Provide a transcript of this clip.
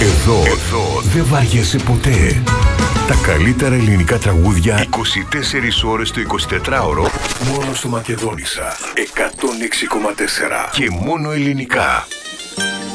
Εδώ δεν βαριέσαι ποτέ. Τα καλύτερα ελληνικά τραγούδια 24 ώρες το 24ωρο μόνο στο Μακεδόνισσα 106,4 και μόνο ελληνικά.